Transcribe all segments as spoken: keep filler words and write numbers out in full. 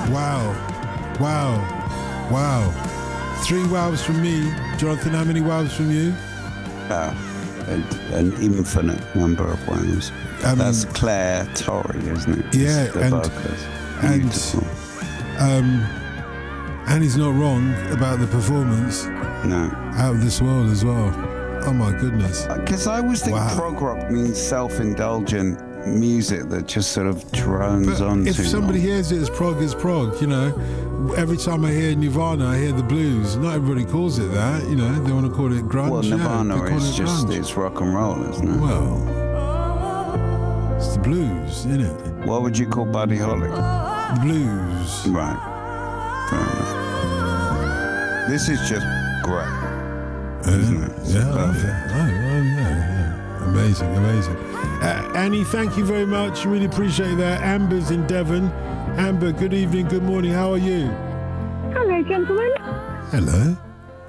Wow. Wow. Wow. Three wows from me. Jonathan, how many wows from you? Uh, an, an infinite number of wows. Um, That's Claire Torrey, isn't it? Yeah, the and, Beautiful. and um, and he's not wrong about the performance. No. Out of this world as well. Oh my goodness. Because I always think wow. prog rock means self-indulgent music that just sort of drones but on. If somebody long. hears it as prog, it's prog, you know. Every time I hear Nirvana, I hear the blues. Not everybody calls it that, you know. They want to call it grunge. Well, Nirvana yeah, is it just, grunge. it's rock and roll, isn't it? Well, it's the blues, isn't it? What would you call Buddy Holly? Blues. Right. Fair enough. This is just great. Isn't it? Yeah, oh, yeah. Oh, oh, yeah, yeah. Amazing, amazing. Uh, Annie, thank you very much. Really appreciate that. Amber's in Devon. Amber, good evening, good morning. How are you? Hello, gentlemen. Hello.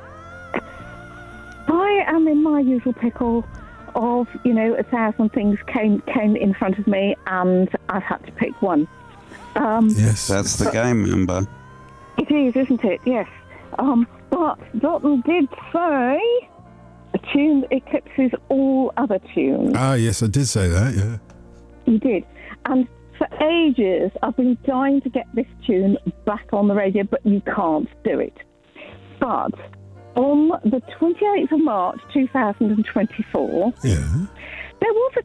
I am in my usual pickle of, you know, a thousand things came came in front of me and I've had to pick one. Um, yes. That's the game, Amber. It is, isn't it? Yes. Um, but Dalton did say a tune that eclipses all other tunes. Ah, yes, I did say that, yeah. You did. And for ages, I've been dying to get this tune back on the radio, but you can't do it. But on the twenty-eighth of March, two thousand twenty-four, yeah. there was a